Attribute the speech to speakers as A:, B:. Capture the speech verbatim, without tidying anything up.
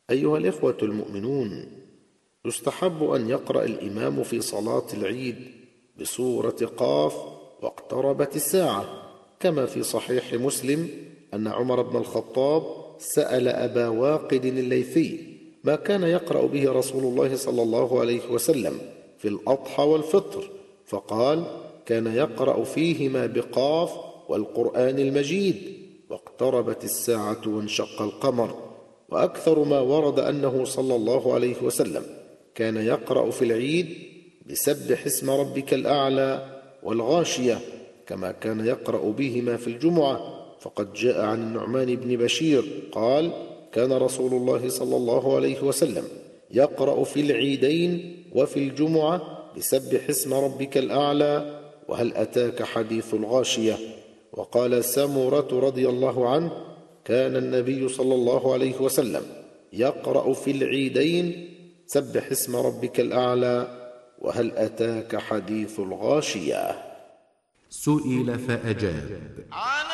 A: أيها الإخوة المؤمنون، يستحب أن يقرأ الإمام في صلاة العيد بسورة قاف واقتربت الساعة، كما في صحيح مسلم أن عمر بن الخطاب سأل أبا واقد الليثي ما كان يقرأ به رسول الله صلى الله عليه وسلم في الأضحى والفطر، فقال: كان يقرأ فيهما بقاف والقرآن المجيد واقتربت الساعة وانشق القمر. وأكثر ما ورد أنه صلى الله عليه وسلم كان يقرأ في العيد بسبح اسم ربك الأعلى والغاشية، كما كان يقرأ بهما في الجمعة، فقد جاء عن النعمان بن بشير قال: كان رسول الله صلى الله عليه وسلم يقرأ في العيدين وفي الجمعة بسبح اسم ربك الأعلى وهل أتاك حديث الغاشية. وقال سمرة رضي الله عنه: كان النبي صلى الله عليه وسلم يقرأ في العيدين سبح اسم ربك الأعلى وهل أتاك حديث الغاشية.
B: سئل فأجاب: